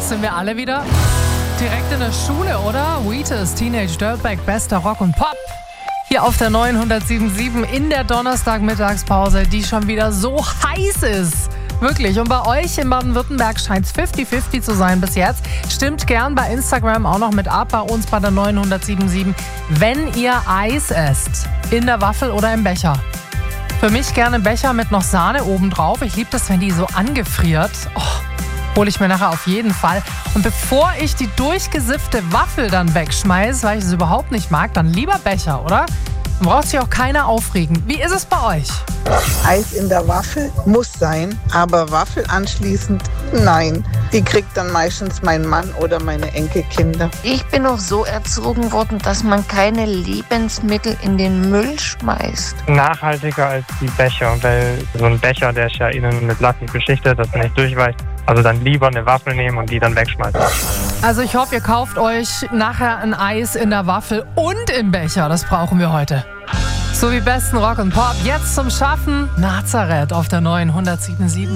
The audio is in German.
Jetzt sind wir alle wieder direkt in der Schule, oder? Wheatus, Teenage Dirtbag, bester Rock und Pop. Hier auf der 907.7 in der Donnerstag-Mittagspause, die schon wieder so heiß ist. Wirklich. Und bei euch in Baden-Württemberg scheint es 50-50 zu sein bis jetzt. Stimmt gern bei Instagram auch noch mit ab, bei uns bei der 907.7, wenn ihr Eis esst. In der Waffel oder im Becher. Für mich gerne Becher mit noch Sahne oben drauf. Ich liebe das, wenn die so angefriert. Hole ich mir nachher auf jeden Fall. Und bevor ich die durchgesiffte Waffel dann wegschmeiße, weil ich es überhaupt nicht mag, dann lieber Becher, oder? Dann braucht sich auch keiner aufregen. Wie ist es bei euch? Eis in der Waffel muss sein, aber Waffel anschließend nein. Die kriegt dann meistens mein Mann oder meine Enkelkinder. Ich bin auch so erzogen worden, dass man keine Lebensmittel in den Müll schmeißt. Nachhaltiger als die Becher, weil so ein Becher, der ist ja innen mit Plastik beschichtet, dass er nicht durchweicht. Also dann lieber eine Waffel nehmen und die dann wegschmeißen. Also ich hoffe, ihr kauft euch nachher ein Eis in der Waffel und im Becher. Das brauchen wir heute. So wie besten Rock und Pop. Jetzt zum Schaffen. Nazareth auf der 907.7.